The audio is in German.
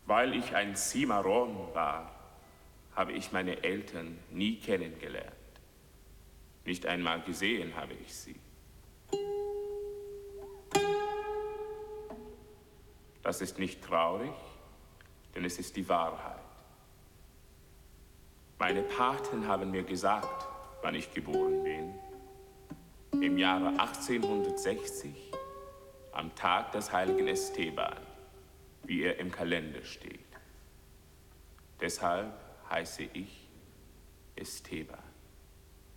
Weil ich ein Cimarron war, habe ich meine Eltern nie kennengelernt. Nicht einmal gesehen habe ich sie. Das ist nicht traurig, denn es ist die Wahrheit. Meine Paten haben mir gesagt, wann ich geboren bin. Im Jahre 1860, am Tag des heiligen Esteban, wie er im Kalender steht. Deshalb heiße ich Esteban.